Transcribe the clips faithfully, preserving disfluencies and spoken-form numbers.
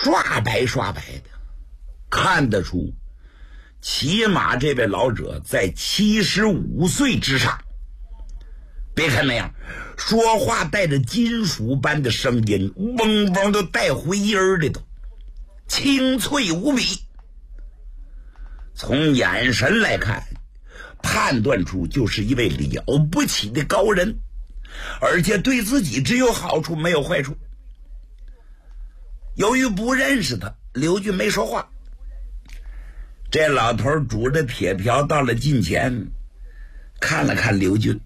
刷白刷白的，看得出骑马这位老者在七十五岁之上。别看那样，说话带着金属般的声音，嗡嗡都带回音儿的，都清脆无比。从眼神来看，判断出就是一位了不起的高人，而且对自己只有好处没有坏处。由于不认识他，刘俊没说话。这老头拄着铁瓢到了近前，看了看刘俊。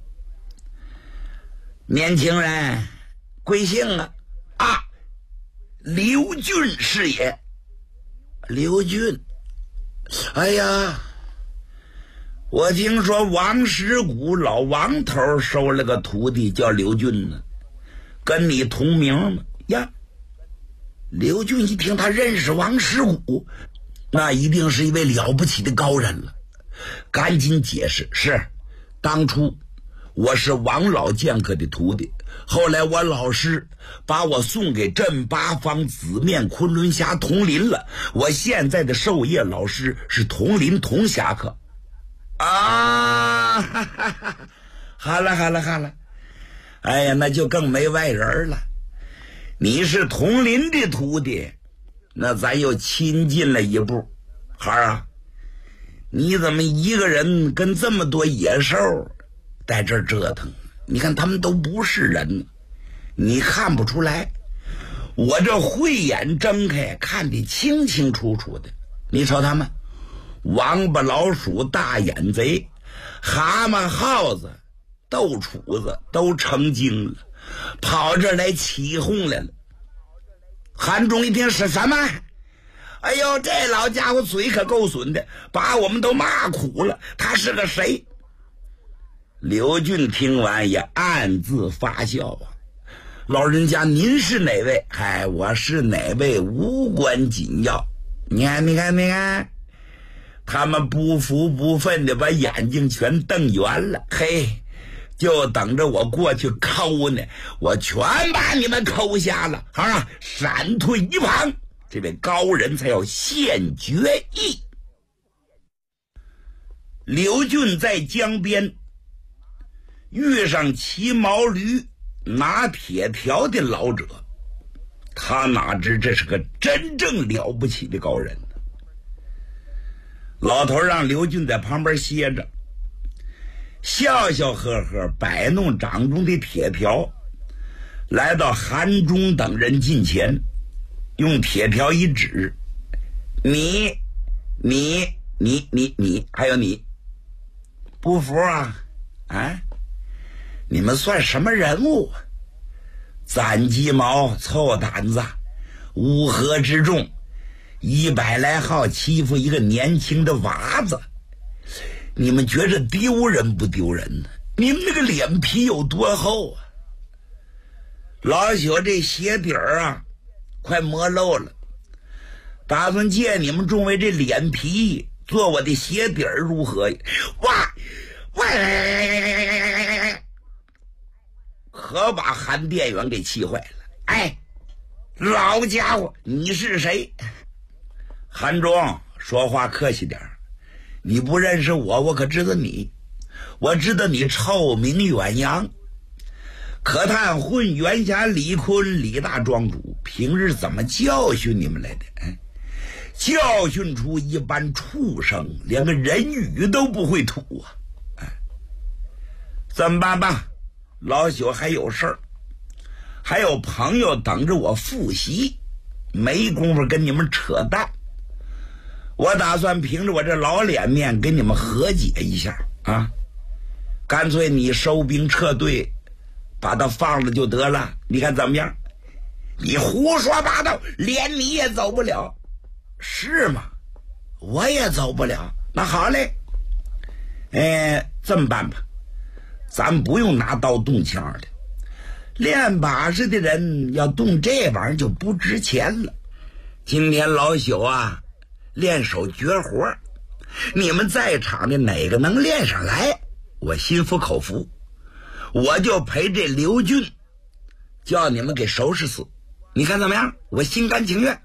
年轻人，贵姓啊？啊，刘俊是也。刘俊，哎呀，我听说王石谷老王头收了个徒弟叫刘俊呢，跟你同名吗？呀，刘俊一听他认识王石谷，那一定是一位了不起的高人了，赶紧解释，是当初我是王老剑客的徒弟，后来我老师把我送给镇八方紫面昆仑侠童林了，我现在的授业老师是童林童侠客啊，哈哈哈，好了好了好了，哎呀，那就更没外人了。你是童林的徒弟，那咱又亲近了一步。孩儿啊，你怎么一个人跟这么多野兽在这儿折腾？你看他们都不是人，你看不出来？我这慧眼睁开看得清清楚楚的。你瞅他们，王八、老鼠、大眼贼、蛤蟆、耗子、豆杵子都成精了，跑这儿来起哄来了。韩忠一听是什么？哎呦，这老家伙嘴可够损的，把我们都骂苦了。他是个谁？刘俊听完也暗自发笑啊。老人家您是哪位？哎，我是哪位无关紧要。你看你看你看，他们不服不忿的把眼睛全瞪圆了。嘿，就等着我过去抠呢，我全把你们抠瞎了。好啊，闪退一旁，这位高人才要现决议。刘俊在江边遇上骑毛驴拿铁条的老者，他哪知这是个真正了不起的高人。老头让刘俊在旁边歇着，笑笑呵呵摆弄掌中的铁条，来到韩忠等人近前，用铁条一指，你你你你你还有你，不服啊？啊，你们算什么人物？攒鸡毛凑胆子，乌合之众，一百来号欺负一个年轻的娃子，你们觉着丢人不丢人呢？你们那个脸皮有多厚啊？老朽这鞋底儿啊快磨漏了，打算借你们众位这脸皮做我的鞋底儿如何？哇哇！可把韩店员给气坏了。哎，老家伙，你是谁？韩忠，说话客气点，你不认识我，我可知道你。我知道你臭名远扬，可叹混元侠李坤李大庄主平日怎么教训你们来的？哎，教训出一般畜生连个人语都不会吐啊！哎，怎么办吧？老朽还有事儿，还有朋友等着我复习，没工夫跟你们扯淡。我打算凭着我这老脸面跟你们和解一下啊！干脆你收兵撤退，把他放了就得了，你看怎么样？你胡说八道，连你也走不了，是吗？我也走不了。那好嘞，哎，这么办吧，咱不用拿刀动枪的，练把式的人要动这玩意儿就不值钱了。今天老朽啊练手绝活，你们在场的哪个能练上来，我心服口服，我就陪这刘俊叫你们给收拾死，你看怎么样？我心甘情愿。